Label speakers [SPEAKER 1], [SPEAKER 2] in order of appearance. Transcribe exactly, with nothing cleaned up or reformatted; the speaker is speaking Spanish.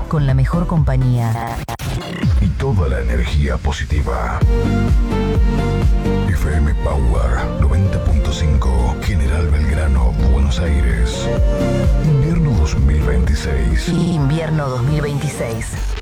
[SPEAKER 1] con la mejor compañía
[SPEAKER 2] y toda la energía positiva. F M Power noventa punto cinco, General Belgrano, Buenos Aires. Invierno dos mil veintiséis.
[SPEAKER 1] Invierno dos mil veintiséis.